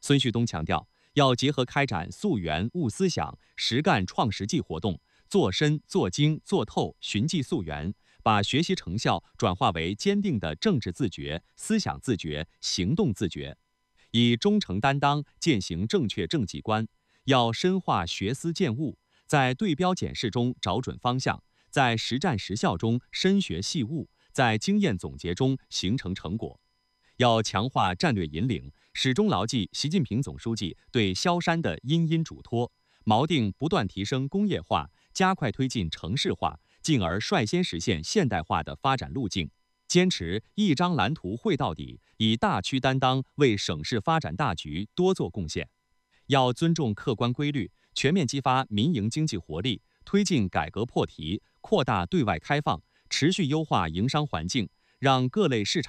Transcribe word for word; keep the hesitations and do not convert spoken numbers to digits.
孙旭东强调，要结合开展溯源悟思想、实干创实际活动，做深、做精、做透，循迹溯源，把学习成效转化为坚定的政治自觉、思想自觉、行动自觉，以忠诚担当践行正确政绩观。要深化学思践悟，在对标检视中找准方向，在实战实效中深学细悟，在经验总结中形成成果。要强化战略引领，始终牢记习近平总书记对萧山的殷殷嘱托，锚定不断提升工业化、加快推进城市化，进而率先实现现代化的发展路径。坚持一张蓝图绘到底，以大区担当，为省市发展大局多做贡献。要尊重客观规律，全面激发民营经济活力，推进改革破题，扩大对外开放，持续优化营商环境，让各类市场